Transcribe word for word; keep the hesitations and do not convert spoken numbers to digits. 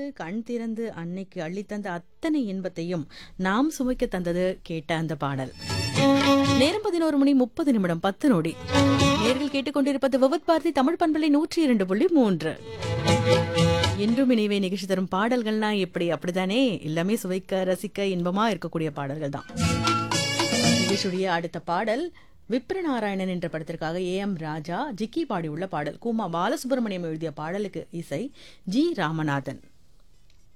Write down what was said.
கண் திறந்து அன்னைக்கு அள்ளித்தந்த அத்தனை இன்பத்தையும் நாம் சுமைக்க தந்தது கேட்ட அந்த பாடல். நேரம் பதினோரு மணி முப்பது நிமிடம் பத்து நொடி. நேர்கள் கேட்டுக்கொண்டிருப்பது விவத் பாரதி தமிழ் பண்பலை நூற்றி இரண்டு புள்ளி மூன்று. என்றும் இணைவே நிகழ்ச்சி தரும் பாடல்கள்னா எப்படி அப்படித்தானே, எல்லாமே சுவைக்க ரசிக்க இன்பமா இருக்கக்கூடிய பாடல்கள் தான். நிகழ்ச்சியுடைய அடுத்த பாடல் விப்ரநாராயணன் என்ற படத்திற்காக ஏ எம் ராஜா ஜிக்கி பாடியுள்ள பாடல். கூமா பாலசுப்ரமணியம் எழுதிய பாடலுக்கு இசை ஜி ராமநாதன்.